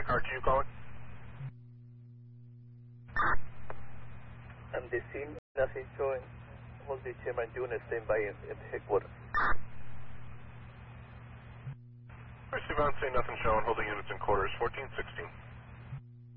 RQ calling. I'm the scene, nothing showing. Hold the chairman unit standby in headquarters. Receive on, say nothing showing, holding units in quarters, 1416.